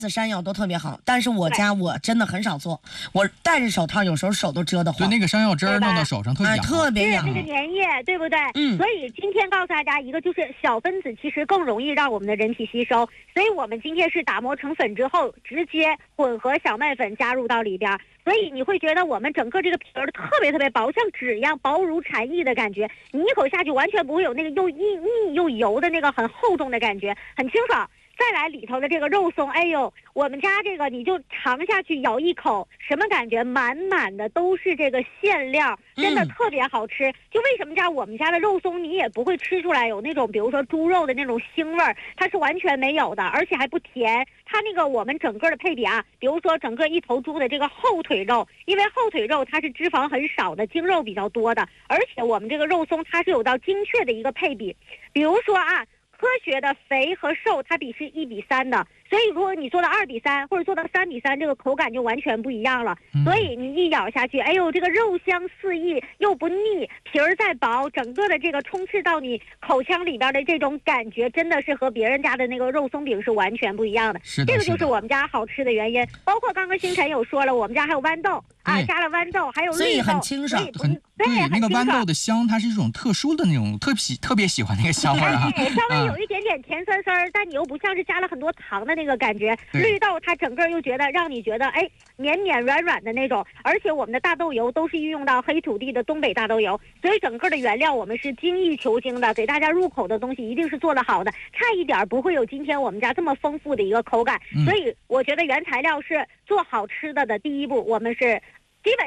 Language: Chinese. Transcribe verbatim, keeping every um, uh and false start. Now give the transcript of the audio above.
山药都特别好，但是我家我真的很少做，我戴着手套有时候手都遮得慌。 对，那个山药汁儿弄到手上特哎， 痒， 特别痒。 是那个粘液，对不对？ 嗯。 所以今天告诉大家一个，就是小分子其实更容易让我们的人体吸收，所以我们今天是打磨成粉之后，直接混合小麦粉加入到里边，所以你会觉得我们整个这个皮儿特别特别薄，像纸一样薄如蝉翼的感觉，你一口下去完全不会有那个又腻腻又油的那个很厚重的感觉，很清爽。再来里头的这个肉松，哎呦，我们家这个你就尝下去，咬一口，什么感觉？满满的都是这个馅料，真的特别好吃。嗯、就为什么家我们家的肉松，你也不会吃出来有那种，比如说猪肉的那种腥味儿，它是完全没有的，而且还不甜。它那个我们整个的配比啊，比如说整个一头猪的这个后腿肉，因为后腿肉它是脂肪很少的，精肉比较多的，而且我们这个肉松它是有到精确的一个配比，比如说啊。科学的肥和瘦它比是一比三的，所以如果你做到二比三或者做到三比三，这个口感就完全不一样了。嗯、所以你一咬下去，哎呦，这个肉香四溢又不腻，皮儿再薄，整个的这个充斥到你口腔里边的这种感觉，真的是和别人家的那个肉松饼是完全不一样的。 是的， 这个就是我们家好吃的原因。包括刚刚星辰有说了，我们家还有豌豆啊，加了豌豆，还有绿豆， 所以很清爽， 很。对，那个豌豆的香，它是一种特殊的那种特喜特别喜欢那个香味儿啊， 对，稍微有一点点甜酸酸，但你又不像是加了很多糖的那个感觉。绿豆它整个又觉得让你觉得哎绵绵软软的那种，而且我们的大豆油都是运用到黑土地的东北大豆油，所以整个的原料我们是精益求精的，给大家入口的东西一定是做得好的，差一点不会有今天我们家这么丰富的一个口感。嗯、所以我觉得原材料是做好吃的的第一步，我们是